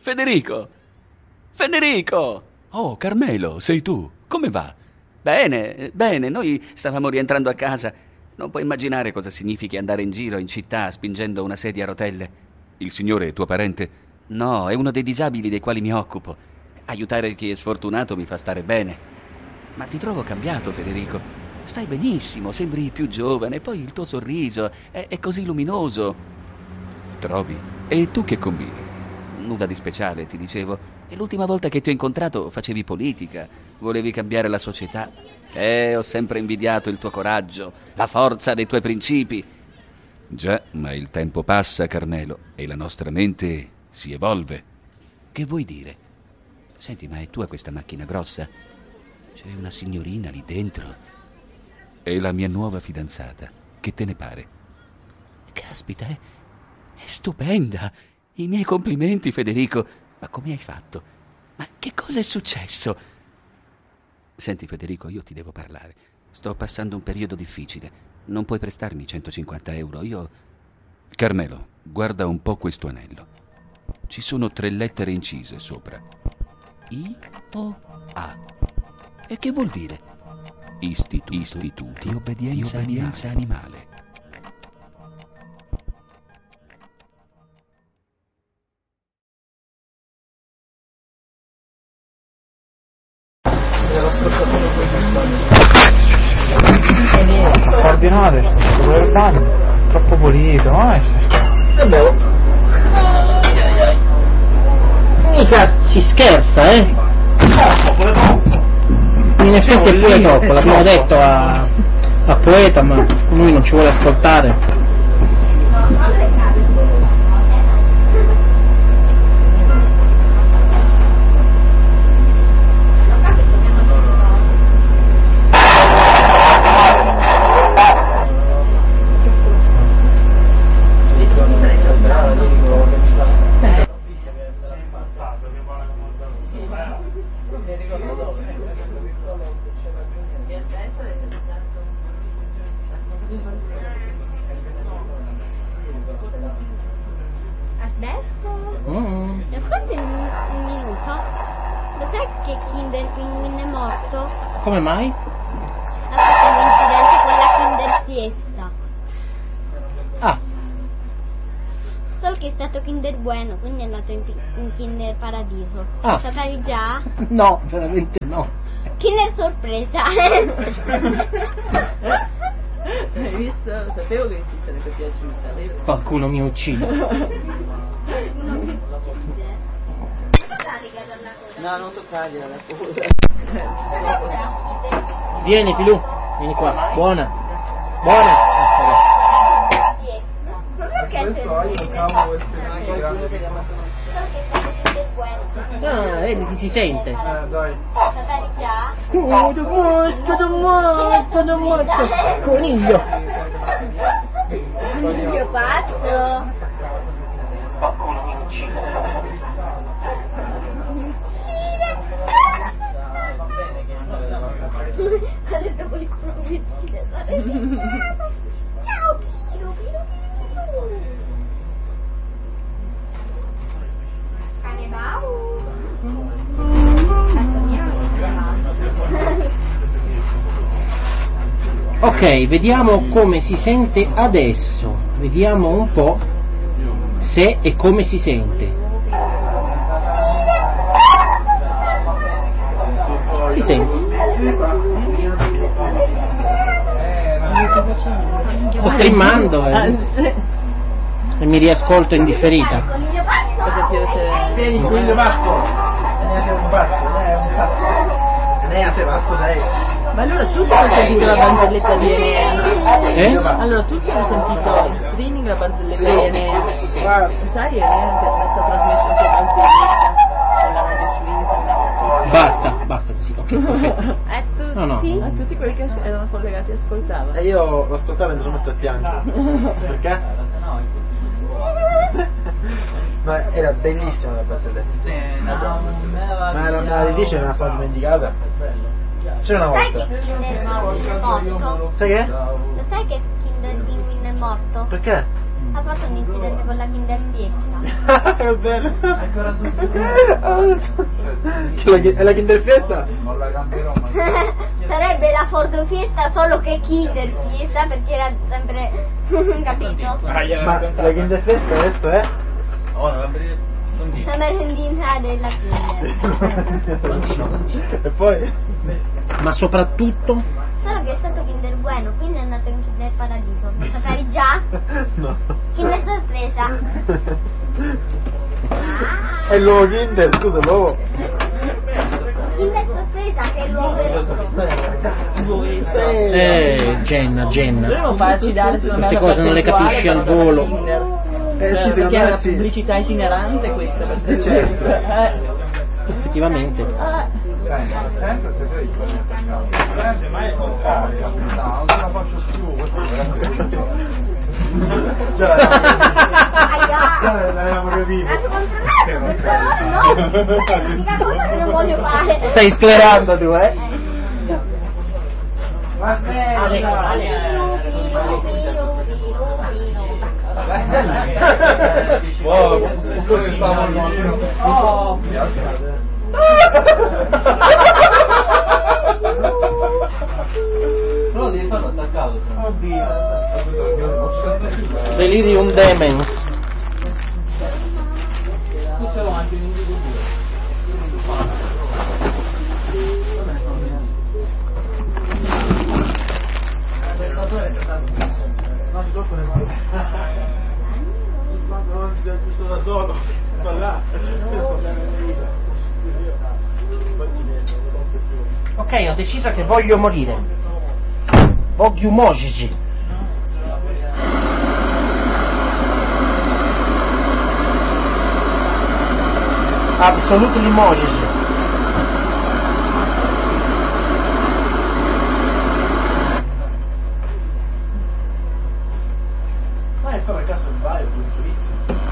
Federico! Federico! Oh, Carmelo, sei tu. Come va? Bene, bene, noi stavamo rientrando a casa. Non puoi immaginare cosa significhi andare in giro in città spingendo una sedia a rotelle. Il signore è tuo parente? No, è uno dei disabili dei quali mi occupo. Aiutare chi è sfortunato mi fa stare bene. Ma ti trovo cambiato, Federico. Stai benissimo, sembri più giovane, poi il tuo sorriso è così luminoso. Trovi? E tu che combini? Nulla di speciale, ti dicevo. E l'ultima volta che ti ho incontrato facevi politica, volevi cambiare la società. Ho sempre invidiato il tuo coraggio, la forza dei tuoi principi. Già, ma il tempo passa, Carmelo, e la nostra mente si evolve. Che vuoi dire? Senti, ma è tua questa macchina grossa? C'è una signorina lì dentro. È la mia nuova fidanzata. Che te ne pare? Caspita, è stupenda. I miei complimenti, Federico. Ma come hai fatto? Ma che cosa è successo? Senti, Federico, io ti devo parlare. Sto passando un periodo difficile. Non puoi prestarmi 150 euro? Io... Carmelo, guarda un po' questo anello. Ci sono 3 lettere incise sopra. I-O-A. E che vuol dire? Istituto di obbedienza animale. Cardinale, sopra il bagno, troppo pulito, ma è boh. Mica si scherza, In effetti è pure troppo, l'abbiamo detto a Poeta, ma lui non ci vuole ascoltare. Come mai? Ha fatto un incidente con la Kinder Fiesta. Ah. Solo che è stato Kinder Bueno, quindi è andato in Kinder Paradiso. Ah. Sapevi già? No, veramente no. Kinder Sorpresa. Hai visto? Sapevo che ti sarebbe piaciuta. Qualcuno mi uccide. No, non toccargliela la coda. Vieni Pilù, vieni qua, buona. Buona. Ah, vedi, ti si sente. dai. Sapevi già? Coniglio. Coniglio pazzo. Qualcuno mi uccide. Ha detto qualcuno mi uccide. Ciao Pino, Pino. Cane Bau. Ok, vediamo come si sente adesso. Vediamo un po' se e come si sente. Si sente. Sto streamando e mi riascolto in differita. Vieni, coniglio pazzo. Sei un pazzo, è un pazzo. Sei pazzo, sei. Ma allora tutti hanno sentito la barzelletta di Enea? Allora tutti hanno sentito in streaming la barzelletta di Enea. Tu sai Enea che è stata trasmessa anche la barzelletta con la radio su internet? Basta così, ok, perfetto. A tutti? No. A tutti quelli che erano collegati ascoltavano. E io l'ho ascoltato e mi sono messo a piangere. Perché? Ma era bellissima la barzelletta. Ma me la ridice, me la sono dimenticata. C'è una Sai volta. che Kinder Pinguin è morto? Sai che? Lo sai che Kinder Pinguin è morto? Perché? Ha fatto un incidente con la Kinder Fiesta. È bello. È la Kinder Fiesta? Sarebbe la Ford Fiesta solo che Kinder Fiesta perché era sempre capito? Ma la Kinder Fiesta adesso è? La merendina della Kinder. E poi? Ma soprattutto Solo che è stato Kinder Bueno, quindi è andato in Kinder Paradiso. Lo sapevi già? No. Kinder Sorpresa. È il nuovo Kinder, scusa, l'uovo. Kinder Sorpresa che è l'uovo eroso. Jenna Dovremmo farci dare secondo me queste una cose non le capisci al percentuale volo. per Kinder. Sì, Perché secondo è me una sì. pubblicità itinerante questa per certo. Effettivamente. Sempre se devi mai non ce la faccio più. Già l'avevamo capito. No, l'unica cosa che non voglio fare. Stai sclerando tu, eh? Ma Ale. Wow, questo stavano Oh. però devi farlo attaccato. Oddio. Delirium demens. Tu ce l'ho anche in individuo. Giusto da solo, sto là. Ok, ho deciso che voglio morire. Voglio morire. Absolutely morire. Ma è come a caso il baio, bellissimo.